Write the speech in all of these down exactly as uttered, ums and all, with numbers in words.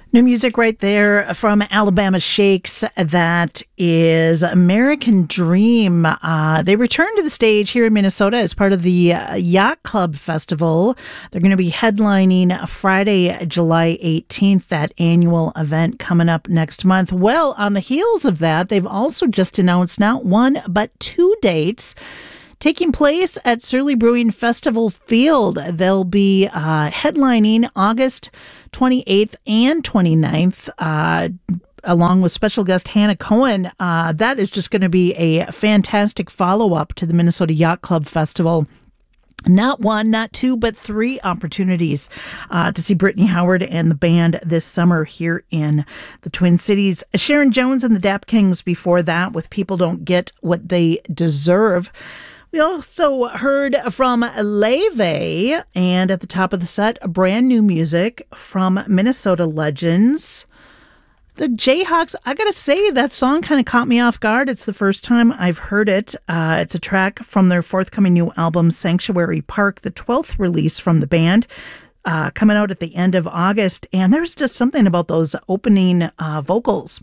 New music right there from Alabama Shakes. That is American Dream. Uh, they return to the stage here in Minnesota as part of the uh, Yacht Club Festival. They're going to be headlining Friday, July eighteenth, that annual event coming up next month. Well, on the heels of that, they've also just announced not one, but two dates taking place at Surly Brewing Festival Field. They'll be uh, headlining August twenty-eighth and twenty-ninth, uh, along with special guest Hannah Cohen. Uh, that is just going to be a fantastic follow-up to the Minnesota Yacht Club Festival. Not one, not two, but three opportunities uh, to see Brittany Howard and the band this summer here in the Twin Cities. Sharon Jones and the Dap Kings before that with People Don't Get What They Deserve. We also heard from Leve, and at the top of the set, brand new music from Minnesota legends, the Jayhawks. I gotta say, that song kind of caught me off guard. It's the first time I've heard it. Uh, it's a track from their forthcoming new album, Sanctuary Park, the twelfth release from the band, uh, coming out at the end of August. And there's just something about those opening uh, vocals.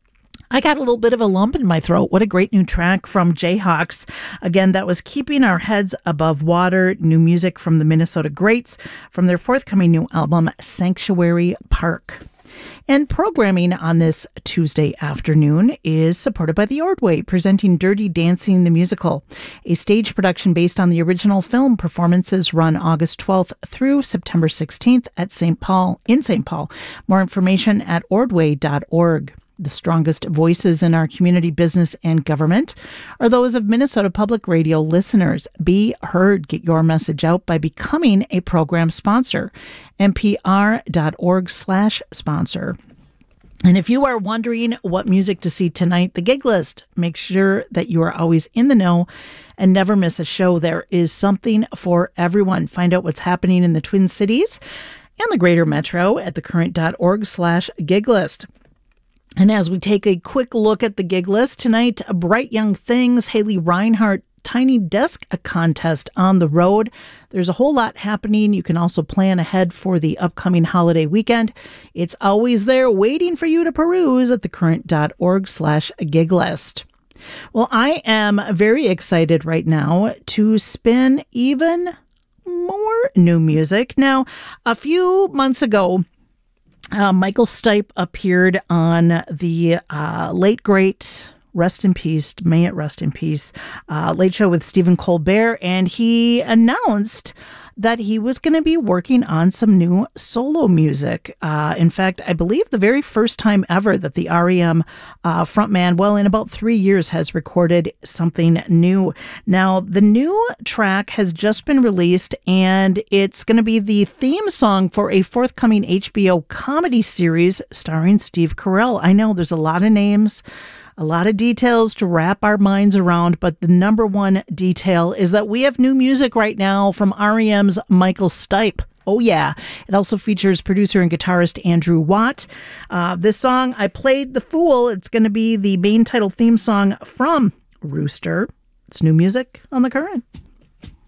I got a little bit of a lump in my throat. What a great new track from Jayhawks. Again, that was Keeping Our Heads Above Water, new music from the Minnesota Greats from their forthcoming new album, Sanctuary Park. And programming on this Tuesday afternoon is supported by the Ordway, presenting Dirty Dancing the Musical, a stage production based on the original film. Performances run August twelfth through September sixteenth at Saint Paul, in Saint Paul. More information at ordway dot org. The strongest voices in our community, business, and government are those of Minnesota Public Radio listeners. Be heard. Get your message out by becoming a program sponsor. N P R dot org slash sponsor. And if you are wondering what music to see tonight, the gig list. Make sure that you are always in the know and never miss a show. There is something for everyone. Find out what's happening in the Twin Cities and the greater metro at thecurrent dot org slash gig list. And as we take a quick look at the gig list tonight, Bright Young Things, Haley Reinhart, Tiny Desk a contest on the road. There's a whole lot happening. You can also plan ahead for the upcoming holiday weekend. It's always there waiting for you to peruse at thecurrent dot org slash gig list. Well, I am very excited right now to spin even more new music. Now, a few months ago, Uh, Michael Stipe appeared on the uh, late great, rest in peace, may it rest in peace, uh, Late Show with Stephen Colbert, and he announced that he was going to be working on some new solo music. Uh, in fact, I believe the very first time ever that the R E M uh, frontman, well, in about three years, has recorded something new. Now, the new track has just been released, and it's going to be the theme song for a forthcoming H B O comedy series starring Steve Carell. I know there's a lot of names, a lot of details to wrap our minds around, but the number one detail is that we have new music right now from R E M's Michael Stipe. Oh, yeah. It also features producer and guitarist Andrew Watt. Uh, this song, I Played the Fool. It's going to be the main title theme song from Rooster. It's new music on The Current.